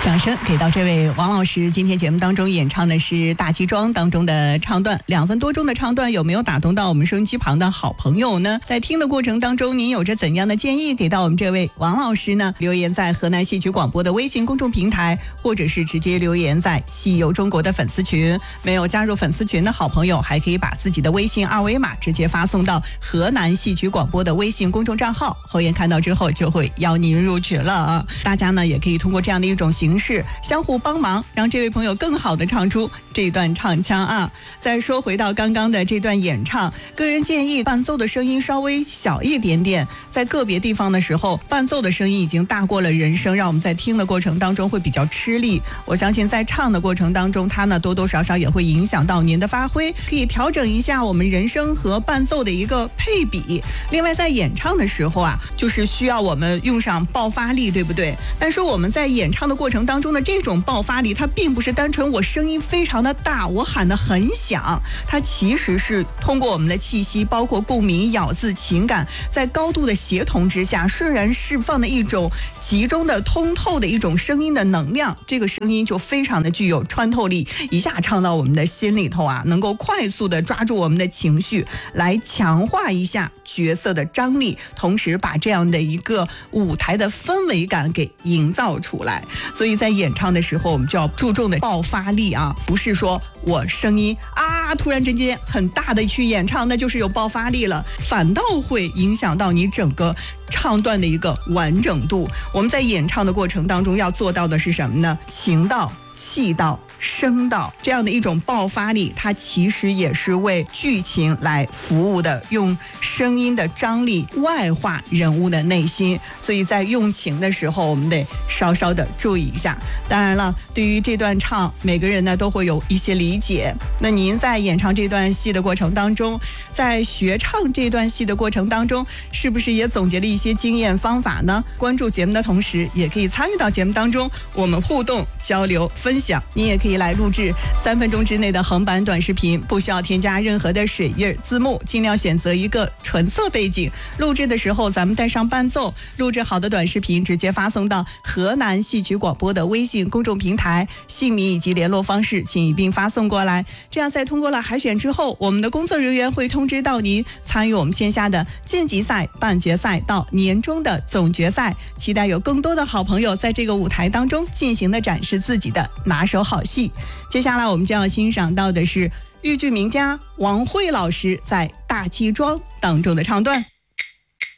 掌声给到这位王老师。今天节目当中演唱的是《大鸡庄》当中的唱段，2分多钟的唱段，有没有打动到我们收音机旁的好朋友呢？在听的过程当中，您有着怎样的建议给到我们这位王老师呢？留言在河南戏曲广播的微信公众平台，或者是直接留言在戏游中国的粉丝群。没有加入粉丝群的好朋友，还可以把自己的微信二维码直接发送到河南戏曲广播的微信公众账号，侯爷看到之后就会邀您入群了啊！大家呢也可以通过这样的一种形式相互帮忙，让这位朋友更好的唱出这段唱腔啊。再说回到刚刚的这段演唱，个人建议伴奏的声音稍微小一点点，在个别地方的时候，伴奏的声音已经大过了人声，让我们在听的过程当中会比较吃力。我相信在唱的过程当中，它呢多多少少也会影响到您的发挥，可以调整一下我们人声和伴奏的一个配比。另外在演唱的时候啊，就是需要我们用上爆发力，对不对？但是我们在演唱的过程当中的这种爆发力，它并不是单纯我声音非常的大，我喊得很响，它其实是通过我们的气息，包括共鸣、咬字、情感，在高度的协同之下，瞬然释放的一种集中的通透的一种声音的能量，这个声音就非常的具有穿透力，一下唱到我们的心里头啊，能够快速的抓住我们的情绪，来强化一下角色的张力，同时把这样的一个舞台的氛围感给营造出来。所以在演唱的时候，我们就要注重的爆发力啊，不是说我声音突然之间很大的去演唱，那就是有爆发力了，反倒会影响到你整个唱段的一个完整度。我们在演唱的过程当中要做到的是什么呢？情到、气到、声到，这样的一种爆发力，它其实也是为剧情来服务的，用声音的张力外化人物的内心。所以在用情的时候，我们得稍稍的注意一下。当然了，对于这段唱，每个人呢都会有一些理解。那您在演唱这段戏的过程当中，在学唱这段戏的过程当中，是不是也总结了一些经验方法呢？关注节目的同时，也可以参与到节目当中，我们互动交流分享。您也可以来录制3分钟之内的横版短视频，不需要添加任何的水印字幕，尽量选择一个纯色背景。录制的时候咱们带上伴奏，录制好的短视频直接发送到河南戏曲广播的微信公众平台，姓名以及联络方式请一并发送过来。这样在通过了海选之后，我们的工作人员会通知到您参与我们线下的晋级赛、半决赛到年终的总决赛。期待有更多的好朋友在这个舞台当中进行的展示自己的拿手好戏。接下来我们将要欣赏到的是豫剧名家王慧老师在《大鸡庄》当中的唱段。